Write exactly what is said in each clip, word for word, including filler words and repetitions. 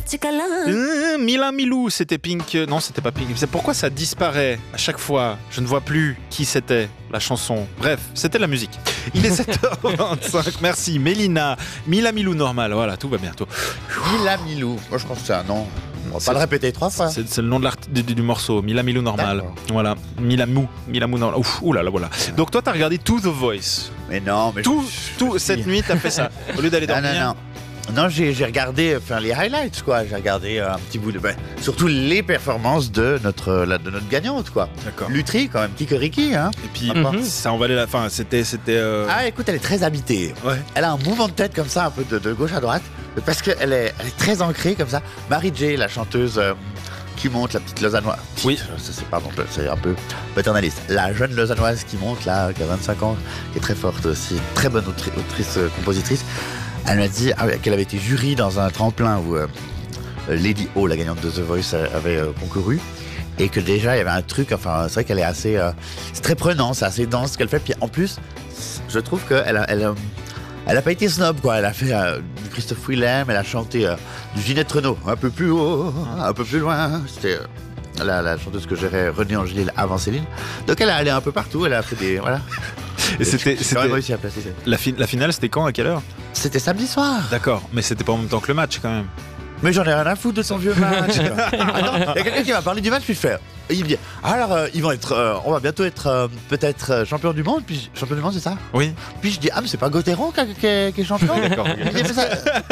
Euh, Mila Milou, c'était Pink. Non, c'était pas Pink. C'est pourquoi ça disparaît à chaque fois. Je ne vois plus qui c'était, la chanson. Bref, c'était la musique. Il est sept heures vingt-cinq. Merci, Mélina. Mila Milou, normal. Voilà, tout va bien. Tout. Mila Milou. Moi, je pense que c'est un nom. On va C'est- pas le répéter trois fois. C'est, c'est le nom de l'art- du, du morceau. Mila Milou, normal. D'accord. Voilà. Mila Mou. Mila Mou, normal. Ouf, oulala, voilà. Donc toi, t'as regardé tout The Voice. Mais non, mais Tout, je- tout je cette suis- nuit, t'as fait ça. Au lieu d'aller Non, dormir. non, non. Non, j'ai, j'ai regardé enfin, les highlights, quoi. J'ai regardé euh, un petit bout de. Ben, surtout les performances de notre, la- de notre gagnante, quoi. D'accord. Lutry, quand même, Kikoriki, hein. Et puis, Mhm. ça en valait la fin. C'était. c'était euh, Ah, écoute, elle est très habitée. Ouais. Elle a un mouvement de tête comme ça, un peu de, de gauche à droite, parce qu'elle est, elle est très ancrée comme ça. Mary J, la chanteuse euh, qui monte, la petite Lausannoise. Oui. Petite, ça, c'est, pardon, c'est un peu paternaliste. La jeune Lausannoise qui monte, là, qui a vingt-cinq ans, qui est très forte aussi, très bonne autri- autrice, euh, compositrice. Elle m'a dit ah ouais, qu'elle avait été jury dans un tremplin où euh, Lady O, la gagnante de The Voice, avait euh, concouru. Et que déjà, il y avait un truc, enfin, c'est vrai qu'elle est assez. Euh, c'est très prenant, c'est assez dense ce qu'elle fait. Puis en plus, je trouve qu'elle a, elle, a- elle a pas été snob, quoi. Elle a fait euh, du Christophe Willem, elle a chanté euh, du Ginette Renault, un peu plus haut, un peu plus loin. C'était euh, la, la chanteuse que gérait René Angélil avant Céline. Donc elle est allée un peu partout, elle a fait des. Voilà. Et c'était, J'ai quand même c'était réussi à placer ça. la, fi- la finale, c'était quand, à quelle heure? C'était samedi soir. D'accord, mais c'était pas en même temps que le match quand même. Mais j'en ai rien à foutre de son vieux match. Attends, il y a quelqu'un qui m'a parlé du match, puis je fais. Et il me dit alors euh, ils vont être, euh, on va bientôt être euh, peut-être euh, champion du monde, puis je- champion du monde c'est ça. Oui. Puis je dis ah mais c'est pas Gauthieron qui, a- qui est- qui est champion. D'accord. Il dit, mais ça-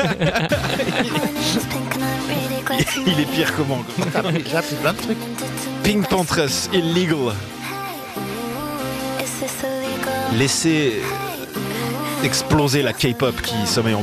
Il est pire comment? J'ai appris, j'ai appris plein de trucs. Pink Panthers, illegal. Laissez exploser la K-pop qui sommeille en